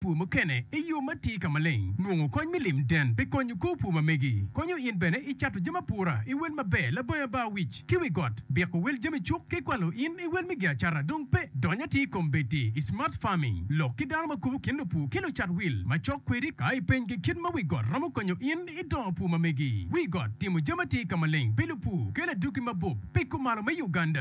pu mukene iyo mati kamaleng nuongo kon milim den pe konyu kupu mamegi konyu in bene ichatu jama pura iwen mabe la boya ba wich kiwi got biako wel jami chuk ke kwalo in iwen migia chara dong pe donya ti kombeti smart farming lo kidar ma kubu kendo pu kilo chat will ma chok kwiri kai pengi kid ma we got ramo konyu in idon pu mamegi we got timu jama ti kamaleng pelu pu kele duki mabub pe kumalo ma Uganda